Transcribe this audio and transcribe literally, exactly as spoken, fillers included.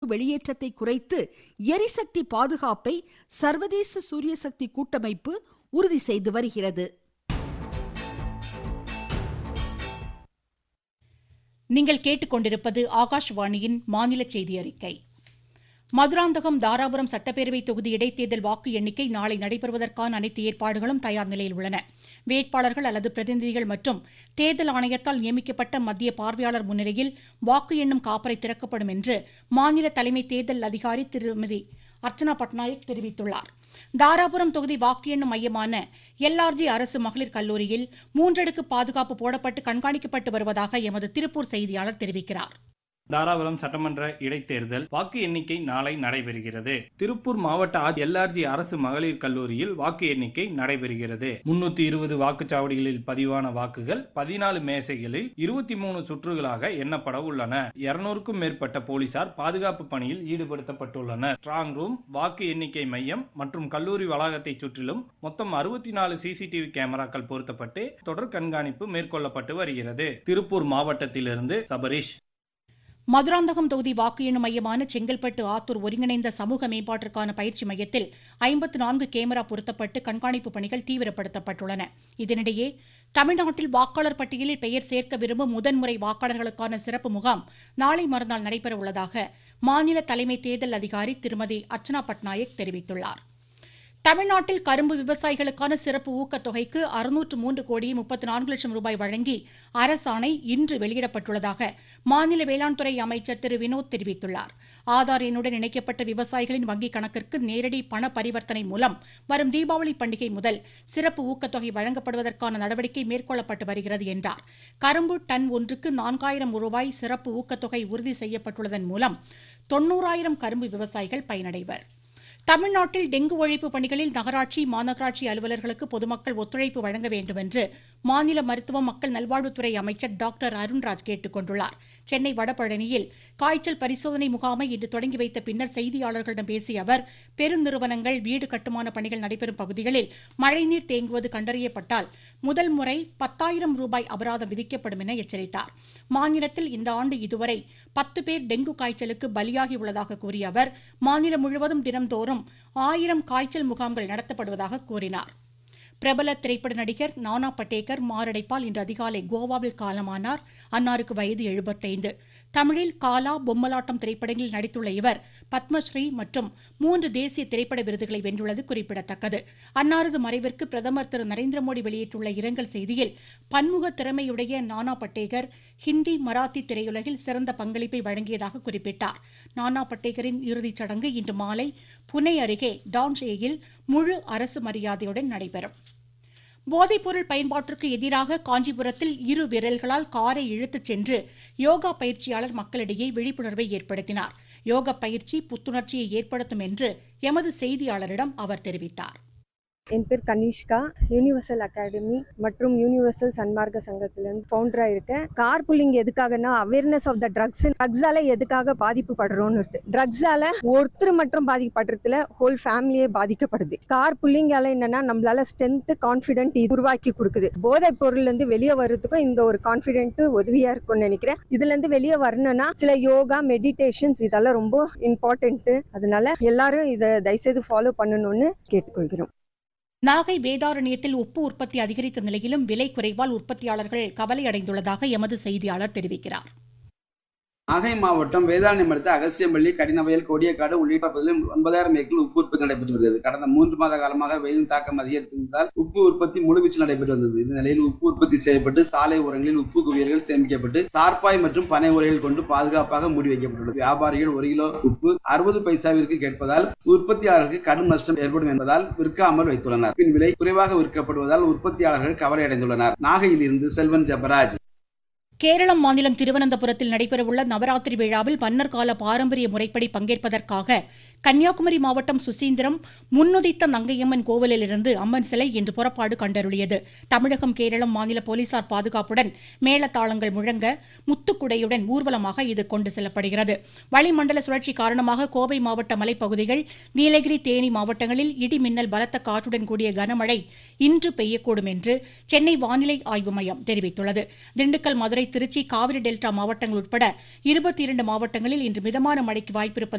வெளியேற்றத்தை குறைத்து எரிசக்தி பாதுகாப்பை சர்வதேச சூரிய சக்தி கூட்டமைப்பு உறுதி செய்து வருகிறது. நீங்கள் கேட்டுக்கொண்டிருப்பது ஆகாஷ்வாணியின் மாநில செய்தி அறிக்கை. மதுராந்தகம் தாராபுரம் சட்டப்பேரவை தொகுதி இடைத்தேர்தல் வாக்கு எண்ணிக்கை நாளை நடைபெறுவதற்கான அனைத்து ஏற்பாடுகளும் தயார் நிலையில் உள்ளன. வேட்பாளர்கள் அல்லது பிரதிநிதிகள் மற்றும் தேர்தல் ஆணையத்தால் நியமிக்கப்பட்ட மத்திய பார்வையாளர் முன்னிலையில் வாக்கு எண்ணும் காப்பறை திறக்கப்படும் என்று மாநில தலைமை தேர்தல் அதிகாரி திருமதி அர்ச்சனா பட்நாயக் தெரிவித்துள்ளார். தாராபுரம் தொகுதி வாக்கு எண்ணும் மையமான எல்ஆர்ஜி அரசு மகளிர் கல்லூரியில் மூன்றடுக்கு பாதுகாப்பு போடப்பட்டு கண்காணிக்கப்பட்டு வருவதாக எமது திருப்பூர் செய்தியாளர் தெரிவிக்கிறார். தாராபுரம் சட்டமன்ற இடைத்தேர்தல் வாக்கு எண்ணிக்கை நாளை நடைபெறுகிறது. திருப்பூர் மாவட்ட எல்ஆர்ஜி அரசு மகளிர் கல்லூரியில் வாக்கு எண்ணிக்கை நடைபெறுகிறது. முன்னூத்தி இருபது வாக்குச்சாவடிகளில் பதிவான வாக்குகள் பதினாலு மேசைகளில் இருபத்தி மூணு சுற்றுகளாக எண்ணப்பட உள்ளன. இருநூறுக்கும் மேற்பட்ட போலீசார் பாதுகாப்பு பணியில் ஈடுபடுத்தப்பட்டுள்ளனர். ஸ்ட்ராங் ரூம், வாக்கு எண்ணிக்கை மையம் மற்றும் கல்லூரி வளாகத்தை சுற்றிலும் மொத்தம் அறுபத்தி நாலு சிசிடிவி கேமராக்கள் பொருத்தப்பட்டு தொடர் கண்காணிப்பு மேற்கொள்ளப்பட்டு வருகிறது. திருப்பூர் மாவட்டத்திலிருந்து சபரீஷ். மதுராந்தகம் தொகுதி வாக்கு எண்ணும் மையமான செங்கல்பட்டு ஆத்தூர் ஒருங்கிணைந்த சமூக மேம்பாட்டிற்கான பயிற்சி மையத்தில் ஐம்பத்து நான்கு கேமரா பொருத்தப்பட்டு கண்காணிப்பு பணிகள் தீவிரப்படுத்தப்பட்டுள்ளன. இதனிடையே தமிழ்நாட்டில் வாக்காளர் பட்டியலில் பெயர் சேர்க்க விரும்பும் முதன்முறை வாக்காளர்களுக்கான சிறப்பு முகாம் நாளை மறுநாள் நடைபெற உள்ளதாக மாநில தலைமை தேர்தல் அதிகாரி திருமதி அர்ச்சனா பட்நாயக் தெரிவித்துள்ளார். தமிழ்நாட்டில் கரும்பு விவசாயிகளுக்கான சிறப்பு ஊக்கத்தொகைக்கு அறுநூற்று மூன்று கோடியே முப்பத்தி நான்கு லட்சம் ரூபாய் வழங்கி அரசாணை இன்று வெளியிடப்பட்டுள்ளதாக மாநில வேளாண் துறை அமைச்சர் திரு வினோத் தெரிவித்துள்ளார். ஆதார் எண்ணுடன் இணைக்கப்பட்ட விவசாயிகளின் வங்கிக் கணக்கிற்கு நேரடி பண பரிவர்த்தனை மூலம் வரும் தீபாவளி பண்டிகை முதல் சிறப்பு ஊக்கத்தொகை வழங்கப்படுவதற்கான நடவடிக்கை மேற்கொள்ளப்பட்டு வருகிறது என்றார். கரும்பு டன் ஒன்றுக்கு நான்காயிரம் ரூபாய் சிறப்பு ஊக்கத்தொகை உறுதி செய்யப்பட்டுள்ளதன் மூலம் தொன்னூறாயிரம் கரும்பு விவசாயிகள் பயனடைவர். தமிழ்நாட்டில் டெங்கு ஒழிப்பு பணிகளில் நகராட்சி மாநகராட்சி அலுவலர்களுக்கு பொதுமக்கள் ஒத்துழைப்பு வழங்க வேண்டும் என்று மாநில மருத்துவ மக்கள் நல்வாழ்வுத்துறை அமைச்சர் டாக்டர் அருண்ராஜ் கேட்டுக் கொண்டுள்ளார். சென்னை வடபழனியில் காய்ச்சல் பரிசோதனை முகாமை இன்று தொடங்கி வைத்த பின்னர் செய்தியாளர்களிடம் பேசிய அவர், பெருநிறுவனங்கள் வீடு கட்டுமான பணிகள் நடைபெறும் பகுதிகளில் மழைநீர் தேங்குவது கண்டறியப்பட்டால் முதல் முறை பத்தாயிரம் ரூபாய் அபராதம் விதிக்கப்படும் என எச்சரித்தார். மாநிலத்தில் இந்த ஆண்டு இதுவரை பத்து பேர் டெங்கு காய்ச்சலுக்கு பலியாகியுள்ளதாக கூறிய அவர், மாநிலம் முழுவதும் தினம்தோறும் ஆயிரம் காய்ச்சல் முகாம்கள் நடத்தப்படுவதாக கூறினார். பிரபல திரைப்பட நடிகர் நானா படேகர் மாரடைப்பால் இன்று அதிகாலை கோவாவில் காலமானார். அன்னாருக்கு வயது எழுபத்தைந்து. தமிழில் காலா, பொம்மலாட்டம் திரைப்படங்களில் நடித்துள்ள இவர் பத்மஸ்ரீ மற்றும் மூன்று தேசிய திரைப்பட விருதுகளை வென்றுள்ளது குறிப்பிடத்தக்கது. அன்னாரது மறைவிற்கு பிரதமர் திரு நரேந்திர மோடி வெளியிட்டுள்ள இரங்கல் செய்தியில், பன்முக திறமையுடைய நானா படேகர் ஹிந்தி, மராத்தி திரையுலகில் சிறந்த பங்களிப்பை வழங்கியதாக குறிப்பிட்டார். நானா படேகரின் இறுதிச் சடங்கு இன்று மாலை புனே அருகே டான்ஷேயில் முழு அரசு மரியாதையுடன் நடைபெறும். போதைப்பொருள் பயன்பாட்டிற்கு எதிராக காஞ்சிபுரத்தில் இரு விரல்களால் காரை இழுத்துச் சென்று யோகா பயிற்சியாளர் மக்களிடையே விழிப்புணர்வை ஏற்படுத்தினார். யோகா பயிற்சி புத்துணர்ச்சியை ஏற்படுத்தும் என்று எமது செய்தியாளரிடம் அவர் தெரிவித்தார். என் பேர் கனிஷ்கா. யூனிவர்சல் அகாடமி மற்றும் யூனிவர்சல் சன்மார்க்க சங்கத்திலிருந்து ஃபவுண்டரா இருக்கேன். கார் புல்லிங் எதுக்காகனா அவேர்னஸ் ஆஃப் த ட்ரக்ஸ். ட்ரக்ஸால எதுக்காக பாதிப்பு படுறோம்னு இருக்கு. ட்ரக்ஸால ஒருத்தர் மட்டும் பாதிக்கப்படுறதுல ஹோல் ஃபேமிலியே பாதிக்கப்படுது. கார் புல்லிங்கால என்னன்னா நம்மளால ஸ்ட்ரென்த், கான்ஃபிடென்ட் உருவாக்கி கொடுக்குது. போதை பொருள்ல இருந்து வெளியே வர்றதுக்கும் இந்த ஒரு கான்ஃபிடென்ட் உதவியா இருக்கும்னு நினைக்கிறேன். இதுல இருந்து வெளியே வரணும்னா சில யோகா, மெடிடேஷன்ஸ் இதெல்லாம் ரொம்ப இம்பார்ட்டன்ட். அதனால எல்லாரும் இதை தயவுசெய்து ஃபாலோ பண்ணணும்னு கேட்டுக்கொள்கிறோம். நாகை வேதாரண்யத்தில் உப்பு உற்பத்தி அதிகரித்த நிலையிலும் விலை குறைவால் உற்பத்தியாளர்கள் கவலை அடைந்துள்ளதாக எமது செய்தியாளர் தெரிவிக்கிறார். நாகை மாவட்டம் வேதாரண்யம் அடுத்த அகசியம்பள்ளி, கடினவயல், கோடியக்காடு உள்ளிட்ட பகுதிகளில் ஒன்பதாயிரம் ஏக்கரில் உப்பு உற்பத்தி நடைபெற்று வருகிறது. கடந்த மூன்று மாத காலமாக வெயில் தாக்கம் அதிகரித்திருந்ததால் உப்பு உற்பத்தி முழுவீச்சில் நடைபெற்று வந்தது. இந்த நிலையில் உப்பு உற்பத்தி செய்யப்பட்டு சாலை ஓரங்களில் உப்பு குவியல்கள் சேமிக்கப்பட்டு தார்பாய் மற்றும் பனை உரைகள் கொண்டு பாதுகாப்பாக மூடி வைக்கப்பட்டுள்ளது. வியாபாரிகள் ஒரு கிலோ உப்பு அறுபது பைசாவிற்கு கேட்பதால் உற்பத்தியாளர்களுக்கு கடும் நஷ்டம் ஏற்படும் என்பதால் விற்காமல் வைத்துள்ளனர். பின் விலை குறைவாக விற்கப்படுவதால் உற்பத்தியாளர்கள் கவலை அடைந்துள்ளனர். நாகையில் இருந்து செல்வன் ஜபராஜ். கேரளம் மாநிலம் திருவனந்தபுரத்தில் நடைபெறவுள்ள நவராத்திரி விழாவில் மன்னர் கால பாரம்பரிய முறைப்படி பங்கேற்பதற்காக கன்னியாகுமரி மாவட்டம் சுசீந்திரம் முன்னுதித்த நங்கையம்மன் கோவிலிலிருந்து அம்மன் சிலை இன்று புறப்பாடு கண்டருளியது. தமிழகம், கேரளம் மாநில போலீசார் பாதுகாப்புடன் மேளதாளங்கள் முழங்க முத்துக்குடையுடன் ஊர்வலமாக இது கொண்டு செல்லப்படுகிறது. வளிமண்டல சுழற்சி காரணமாக கோவை மாவட்ட மலைப்பகுதிகள், நீலகிரி, தேனி மாவட்டங்களில் இடி மின்னல், பலத்த காற்றுடன் கூடிய கனமழை இன்று பெய்யக்கூடும் என்று சென்னை வானிலை ஆய்வு மையம் தெரிவித்துள்ளது. திண்டுக்கல், மதுரை, திருச்சி, காவிரி டெல்டா மாவட்டங்கள் உட்பட இருபத்தி இரண்டு மாவட்டங்களில் இன்று மிதமான மழைக்கு வாய்ப்பிருப்பது